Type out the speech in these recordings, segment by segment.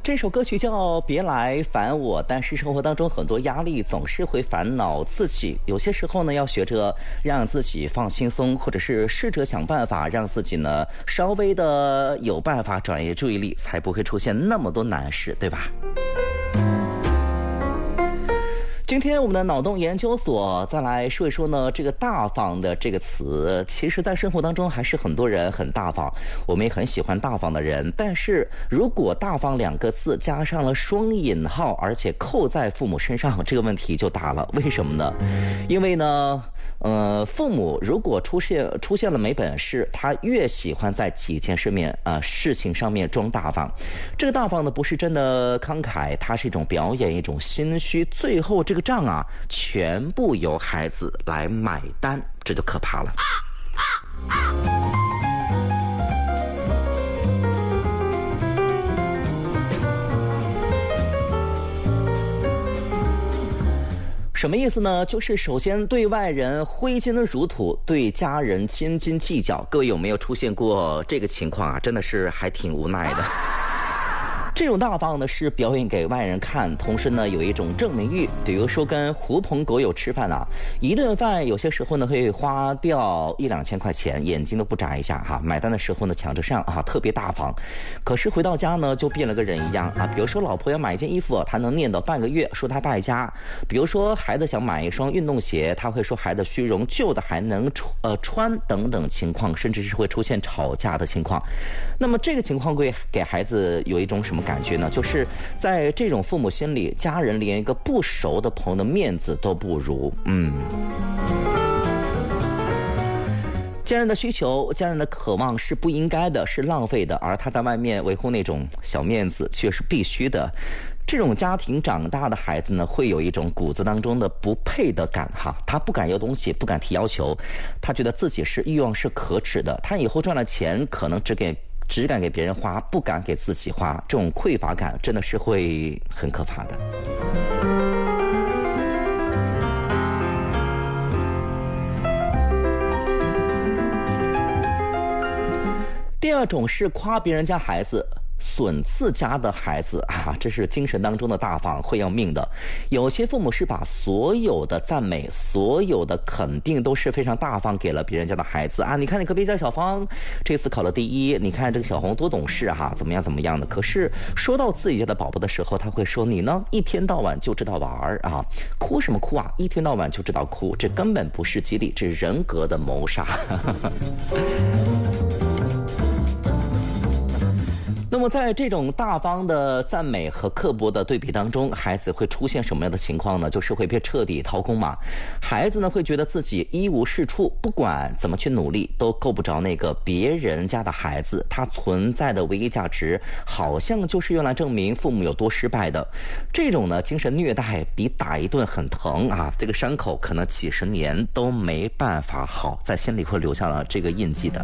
这首歌曲叫《别来烦我》，但是生活当中很多压力总是会烦恼自己，有些时候呢，要学着让自己放轻松，或者是试着想办法让自己呢稍微的有办法转移注意力，才不会出现那么多难事，对吧？今天我们的脑洞研究所再来说一说呢，这个大方的这个词，其实在生活当中还是很多人很大方，我们也很喜欢大方的人，但是如果大方两个字加上了双引号，而且扣在父母身上，这个问题就大了。为什么呢？因为呢父母如果出现了没本事，他越喜欢在几件事情上面装大方。这个大方呢，不是真的慷慨，它是一种表演，一种心虚，最后这个账啊，全部由孩子来买单，这就可怕了。什么意思呢？就是首先对外人挥金如土，对家人斤斤计较。各位有没有出现过这个情况啊？真的是还挺无奈的。这种大方呢是表演给外人看，同时呢有一种证明欲。比如说跟狐朋狗友吃饭啊，一顿饭有些时候呢会花掉1-2千块钱，眼睛都不眨一下哈。买单的时候呢抢着上啊，特别大方。可是回到家呢就变了个人一样啊。比如说老婆要买一件衣服，他能念叨半个月，说他败家。比如说孩子想买一双运动鞋，他会说孩子虚荣，旧的还能穿等等情况，甚至是会出现吵架的情况。那么这个情况会给孩子有一种什么感觉呢？就是在这种父母心里，家人连一个不熟的朋友的面子都不如。家人的需求，家人的渴望是不应该的，是浪费的，而他在外面维护那种小面子却是必须的。这种家庭长大的孩子呢，会有一种骨子当中的不配得感哈，他不敢要东西，不敢提要求，他觉得自己是欲望是可耻的，他以后赚了钱可能只敢给别人花，不敢给自己花，这种匮乏感真的是会很可怕的。第二种是夸别人家孩子，损自家的孩子啊，这是精神当中的大方，会要命的。有些父母是把所有的赞美，所有的肯定都是非常大方给了别人家的孩子啊。你看你隔壁家小芳这次考了第1，你看这个小红多懂事哈，怎么样的。可是说到自己家的宝宝的时候，他会说你呢一天到晚就知道玩啊，哭什么哭啊，一天到晚就知道哭，这根本不是激励，这是人格的谋杀。那么在这种大方的赞美和刻薄的对比当中，孩子会出现什么样的情况呢？就是会被彻底掏空嘛。孩子呢会觉得自己一无是处，不管怎么去努力都够不着那个别人家的孩子，他存在的唯一价值好像就是用来证明父母有多失败的。这种呢精神虐待比打一顿很疼啊，这个伤口可能几十年都没办法好，在心里会留下了这个印记的。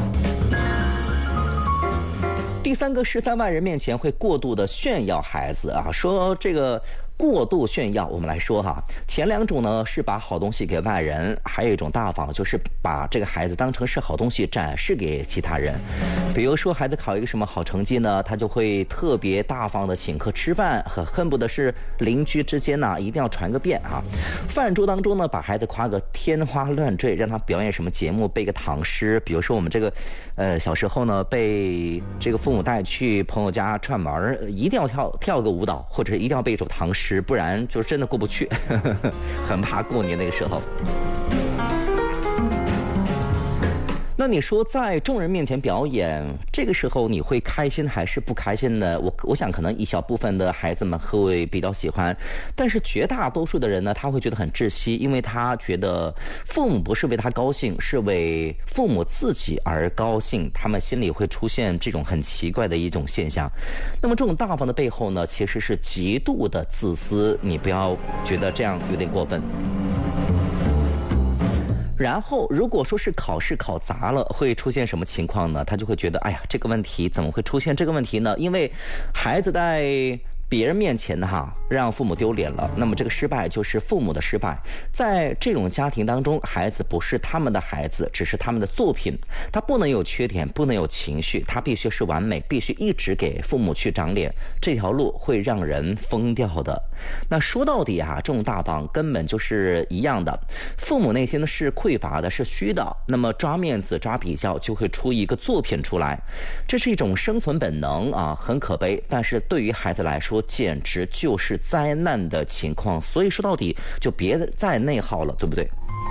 第3个是在外人面前会过度的炫耀孩子啊，说这个过度炫耀，我们来说哈，前2种呢是把好东西给外人，还有一种大方就是把这个孩子当成是好东西展示给其他人。比如说孩子考一个什么好成绩呢，他就会特别大方的请客吃饭，恨不得是邻居之间呢一定要传个遍啊。饭桌当中呢把孩子夸个天花乱坠，让他表演什么节目，背个唐诗。比如说我们这个小时候呢被这个父母带去朋友家串门，一定要跳个舞蹈，或者一定要背一首唐诗，不然就真的过不去。很怕过年那个时候。那你说在众人面前表演，这个时候你会开心还是不开心呢？我想可能一小部分的孩子们会比较喜欢，但是绝大多数的人呢，他会觉得很窒息，因为他觉得父母不是为他高兴，是为父母自己而高兴，他们心里会出现这种很奇怪的一种现象。那么这种大方的背后呢，其实是极度的自私，你不要觉得这样有点过分。然后如果说是考试考砸了，会出现什么情况呢？他就会觉得哎呀，这个问题怎么会出现这个问题呢？因为孩子在别人面前的哈， 让父母丢脸了，那么这个失败就是父母的失败。在这种家庭当中，孩子不是他们的孩子，只是他们的作品，他不能有缺点，不能有情绪，他必须是完美，必须一直给父母去长脸，这条路会让人疯掉的。那说到底啊，这种大棒根本就是一样的，父母内心呢是匮乏的，是虚的，那么抓面子抓比较就会出一个作品出来，这是一种生存本能啊，很可悲，但是对于孩子来说简直就是灾难的情况。所以说到底就别再内耗了，对不对？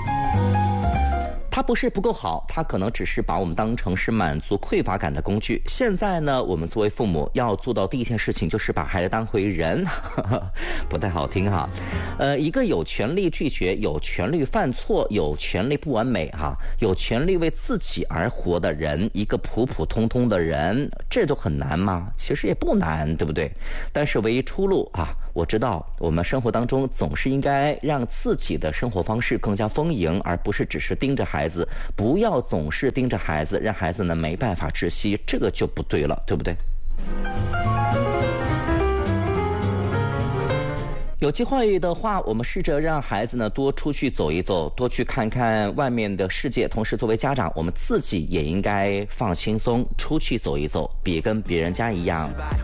它不是不够好，它可能只是把我们当成是满足匮乏感的工具。现在呢，我们作为父母要做到第一件事情就是把孩子当回人，不太好听哈。一个有权利拒绝、有权利犯错、有权利不完美哈、有权利为自己而活的人，一个普普通通的人，这都很难吗？其实也不难，对不对？但是唯一出路啊，我知道我们生活当中总是应该让自己的生活方式更加丰盈，而不是只是盯着孩子，不要总是盯着孩子，让孩子呢没办法窒息，这个就不对了，对不对？有机会的话，我们试着让孩子呢多出去走一走，多去看看外面的世界。同时，作为家长，我们自己也应该放轻松，出去走一走，别跟别人家一样